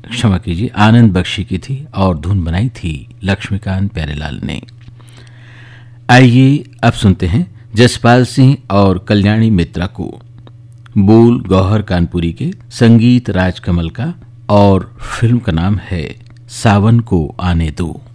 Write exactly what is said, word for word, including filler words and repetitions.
क्षमा कीजिए आनंद बख्शी की थी और धुन बनाई थी लक्ष्मीकांत प्यारेलाल ने। आइए अब सुनते हैं जसपाल सिंह और कल्याणी मित्रा को। बोल गौहर कानपुरी के, संगीत राजकमल का और फिल्म का नाम है सावन को आने दो।